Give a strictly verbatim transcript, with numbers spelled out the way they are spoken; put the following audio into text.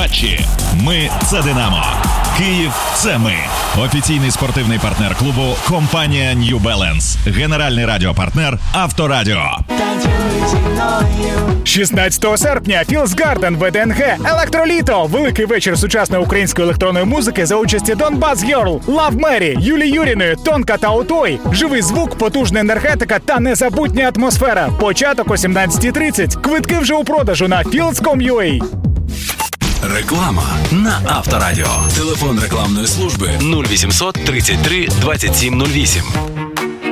матчі. Ми – це Динамо. Київ – це ми. Офіційний спортивний партнер клубу – компанія New Balance. Генеральний радіопартнер – Авторадіо. шістнадцятого серпня Філс Гарден в ДНГ. Електроліто. Великий вечір сучасної української електронної музики за участі Донбас Герл, Лав Мері, Юлі Юріної, Тонка та Отой. Живий звук, потужна енергетика та незабутня атмосфера. Початок о сімнадцята тридцять. Квитки вже у продажу на філс крапка ком крапка ю а. Реклама на Авторадіо. Телефон рекламної служби нуль вісімсот тридцять три двадцять сім нуль вісім.